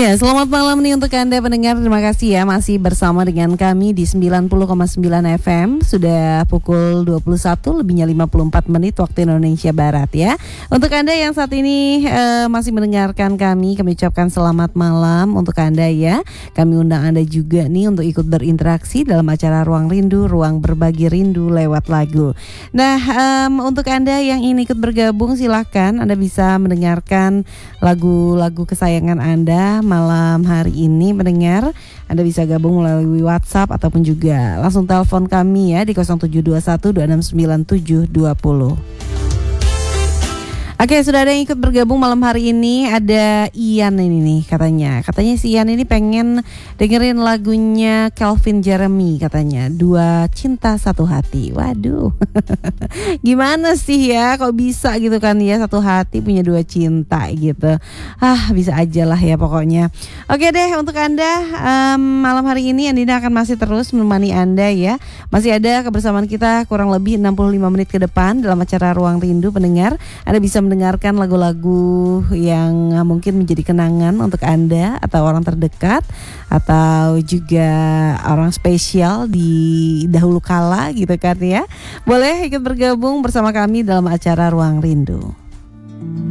Ya, selamat malam nih untuk Anda pendengar. Terima kasih ya masih bersama dengan kami di 90,9 FM. Sudah pukul 21 lebihnya 54 menit waktu Indonesia Barat ya. Untuk Anda yang saat ini masih mendengarkan kami ucapkan selamat malam untuk Anda ya. Kami undang Anda juga nih untuk ikut berinteraksi dalam acara Ruang Rindu, Ruang Berbagi Rindu lewat lagu. Nah, untuk Anda yang ingin ikut bergabung silahkan Anda bisa mendengarkan lagu-lagu kesayangan Anda malam hari ini mendengar. Anda bisa gabung melalui WhatsApp ataupun juga langsung telepon kami ya di 0721 269720. Oke, sudah ada yang ikut bergabung malam hari ini. Ada Ian ini nih katanya si Ian ini pengen dengerin lagunya Calvin Jeremy katanya, Dua Cinta Satu Hati. Waduh. Gimana sih ya kok bisa gitu kan ya, satu hati punya dua cinta gitu. Bisa aja lah ya pokoknya. Oke deh, untuk Anda malam hari ini Andina akan masih terus menemani Anda ya. Masih ada kebersamaan kita kurang lebih 65 menit ke depan dalam acara Ruang Rindu pendengar. Anda bisa mendengarkan lagu-lagu yang mungkin menjadi kenangan untuk Anda atau orang terdekat atau juga orang spesial di dahulu kala gitu kan ya. Boleh ikut bergabung bersama kami dalam acara Ruang Rindu.